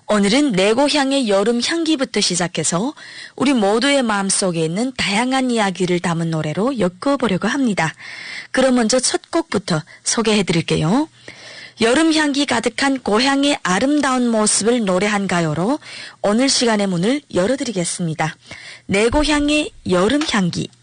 오늘은 내 고향의 여름 향기부터 시작해서 우리 모두의 마음속에 있는 다양한 이야기를 담은 노래로 엮어보려고 합니다. 그럼 먼저 첫 곡부터 소개해드릴게요. 여름 향기 가득한 고향의 아름다운 모습을 노래한 가요로 오늘 시간의 문을 열어드리겠습니다. 내 고향의 여름 향기.